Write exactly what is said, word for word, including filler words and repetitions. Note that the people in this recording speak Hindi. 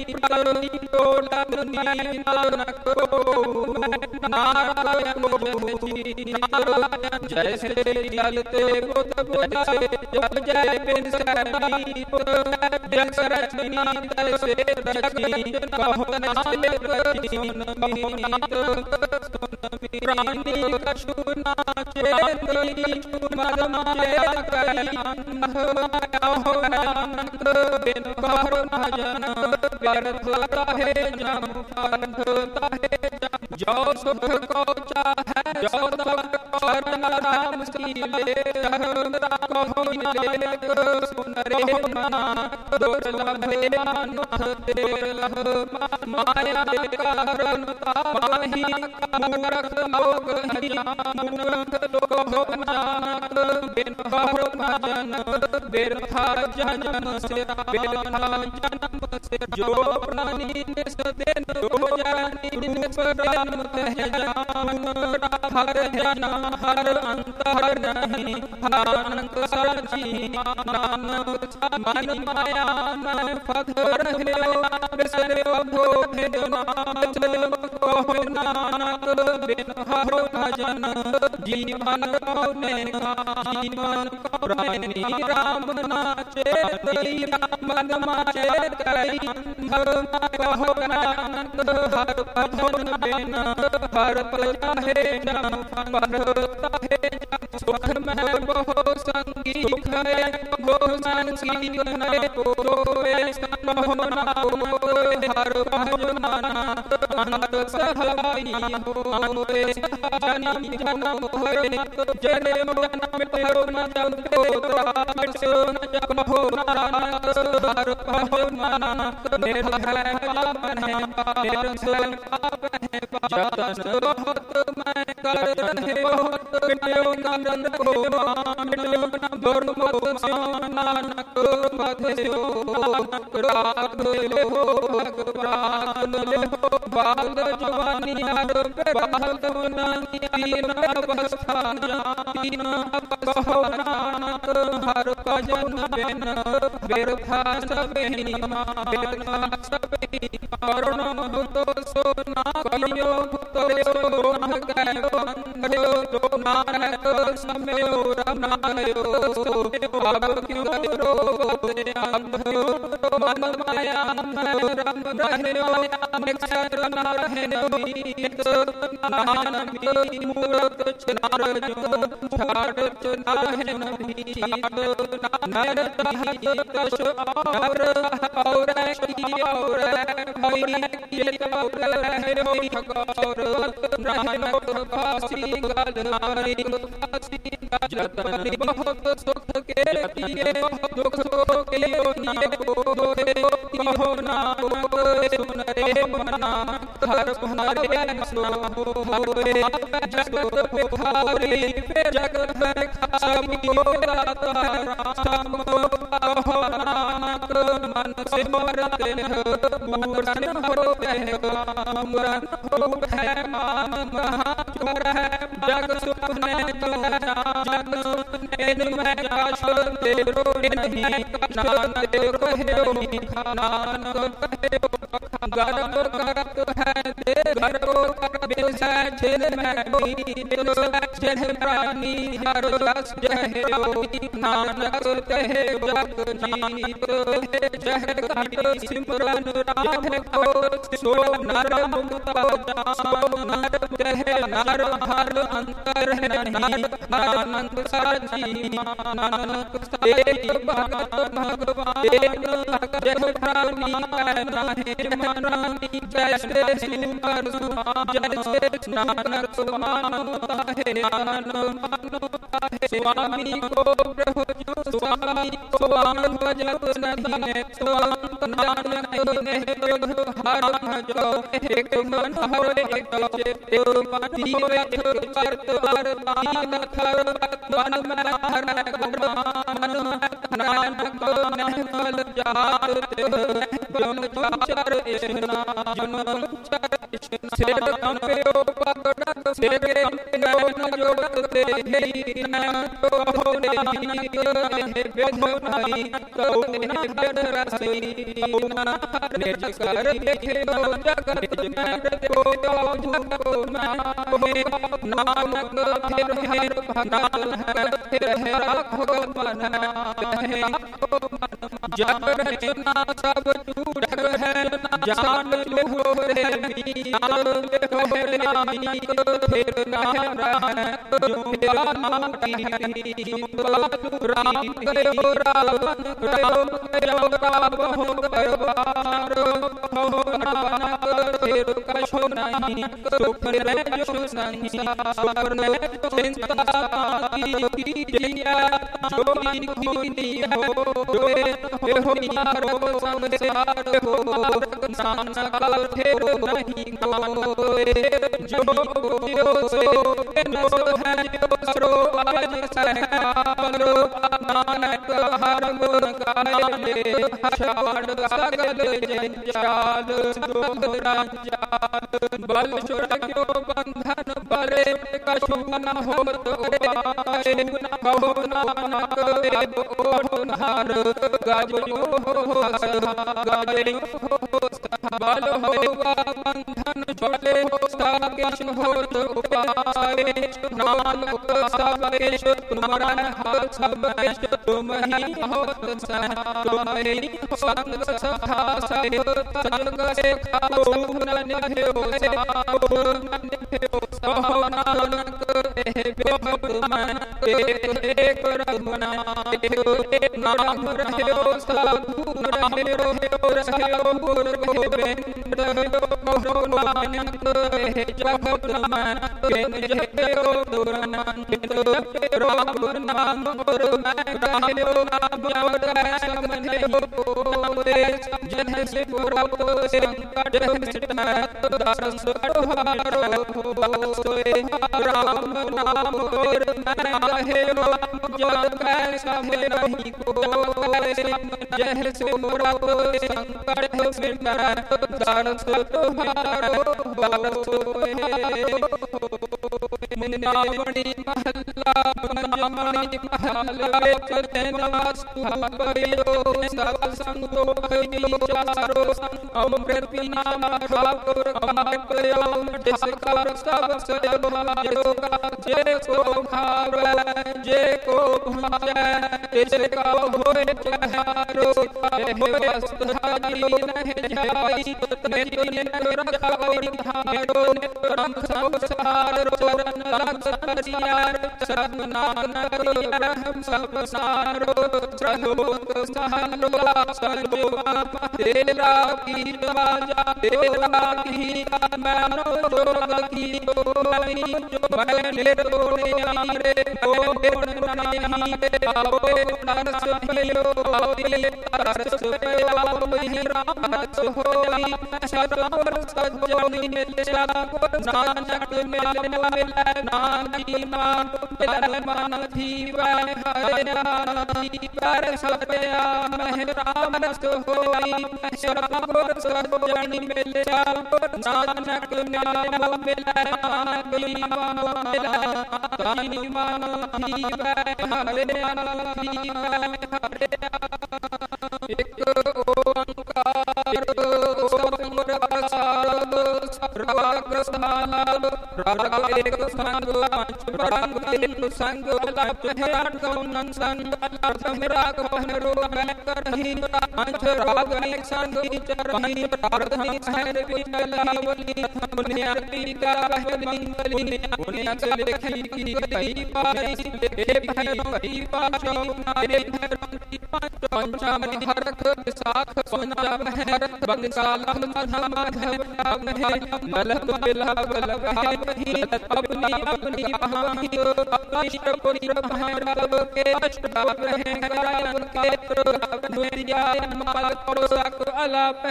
जैसे जलते बुध बुध से जब जय बिन समीत जस रचनी तैसे रचनी कहो नाय रचि सुन मीत प्राणी कछु नाचे मद माचे कई कहो नानक बिन कर भजन व्यर्थ कहे जम व्यर्थ कहे जम जो सुख को चाहे जो तब कर राम सीले कहो मिले सुन रे मना दुर्लभ मानुष दुर्लभ माया कारण माही मूरख लोग मूरख लोग जानत बिन कर भजन व्यर्था जन्म से व्यर्था जन्म से जो प्राणी निस दिन हो जानी निस जन्म तह जान हर जना हर अंतर नहीं अनंत साची नानक मन माया में पत्थर है बिसरे भो कहो नानक बिन हर भजन जीवन कौने जीवन प्राणी राम नाचे मन माचे कई कहो नानक हर भजन बिन हर चाहे जम परता है सुख में बहु संगी सुख है बहु संगी ने कोए कहो ना हर भजन अंत सहाई होए जन्म जन्म होए जन्म जन्म तेरो न जब तेरो न जब हो नानक हर भजन मेरा है पावन है मेरा सल पाप है जतन बहुत मैं करत है बहुत मिट्यो नंदन को मिट्यो न दुर्मत नानक मधेयो राग लो भगवान लो बाल जवानी हर पे बाल दुनानी तीन अवस्था तीन कहो नानक हर भजन बिन व्यर्था सबे व्यर्था सबे करुण तो सोना कलियो तो सोना गयो तो नानक समयो रमनायो अब क्यों रोते अंधो मन माया रम रहयो निक्षर न रहनो मीत नानमी मूरत चनार जो छाट चनार मीत नर तही कश और और की और हरि की और रहयो ठगौर रहनो फासी गल नारी फासी जतन बहुत सुख के लिए दुख के लिए कहो ना सुन रे मना हर भरे सो होए जगत पुखारी फिर जगत है खासी होता राम कहो नानक मन से मरते मूरन होते मूरन होते मान महा चोर है जग सुपने जग सुपने में जाश तेरो नहीं नान तेरो है खानान कहो गर्व करत है ते गर्व कर बेसा छिन में भी बेसा छिन प्राणी हर रस जहे नानक कहे जग जीत जह काटी सिमरन राम को सो नर मुक्त जान नर कहे नर हर अंतर है नहीं अनंत साची नानक एक भगत भगवान जय प्राणी कहना है मनानी जैसे सिमर जैसे नानक सुमान होता है आनंद मानता है स्वामी को प्रभु जो स्वामी को आनंद जब नहीं स्वांत नानक ने तो हर जो एक मन हर एक चित्त पाती एक चरत हर तान खर मन में हर मन नानक ने फल जात जन चर इतना जन चर इतना सेठ पे पकड़ देखे नयन जोड़त देखी न कहो नहीं कहे बेधो नहीं कहो न बेद रसी न निज कर देखे जगत में को को नामे नानक फिर हर भगवान है फिर है राखो मन है जब रचना सब चूड़क है जान लो रे मील हो रे मील फिर नारायण जो माटी राम गयो रावण राम गयो राम हो गयो पार हो नानक फिर कछु नहीं सुख रे जो संसार में चिंता की जिया जो की हो जो हो यारो संसार हो संसार फिर नहीं कोई जो जो सो नो है जो सरो आज सहकारो नानक हर गुण गाये हर्षाड़ सगल जंजाल दुख रंजाल बल छुड़क्यो बंधन बरे कछु न हो तो पाए कहो नानक वेद ओढ़नार गाजो हो गाजे हो बल होगा बंधन छोड़े साकेश हो तो पाए नानक सबकेश तुम्हारा हाथ सबकेश तुम ही हो तुम ही संग सखा सयो संग से खाओ न निभ्यो से आओ न निभ्यो कहो नानक भगवान एक एक रघुना एक नाम रहो साधु रहो रहो गुर गोविंद कहो नानक जगत मान केन जयो दुरनंद राम नाम और मैं रहो अब समझे होए जन से पुरो संकट मिटना दरस हारो हो सोए राम नाम और मैं रहे जग समझे नहीं कोई जह से पुरो संकट मिटना दरस हारो हो सोए मुन्नामणि महल्ला मुन्नामणि महल्ला चतन वास्तु करियो सब संगो करियो चारो अमृत पीना ठाकुर अमर कयो जिसकर सब सयो जे को खावे जे को भावे इसका होए चारो होए अस्तहारी नहीं जाई तेरी ने रखाई धारो रम संसार चरण लग सरियार सब नानक हम सब सारो त्रिलोक सहलो सर्वो तेरा की बाजा तेरा की मानो लोग की बोली जो बने तोड़े रे ओ नहीं आओ नरस पियो आओ तरस पियो वही रामत होई सतवर सजोनी मिला नानक मिला मिला नानी मान मिला मान थी वह हरि पर सत्या राम रस होई सतवर सजोनी मिला नानक मिला मिला नानी मान मिला तानी मान थी वह हरि हरि एक ओंकार सतवर प्रसाद राग साल राग एक संग पांच राग एक संग लप है आठ कौन संग अर्थ मेरा कौन रूप है करही पांच राग एक संग चरही अर्थ ही सहर पिचला बोली पुण्य पीता है मंगली पुण्य से लिखी की कई पाई ए भाई कई पाचो नारे धरती पांच पंचम हरक विशाख पंचम है बंसाला मधा माधव नाम है मलक बिलव लव है वही अपनी अपनी महामियो अष्ट पुत्र महारव के अष्ट भाव है करायन के दुनिया माल करो सक अलाप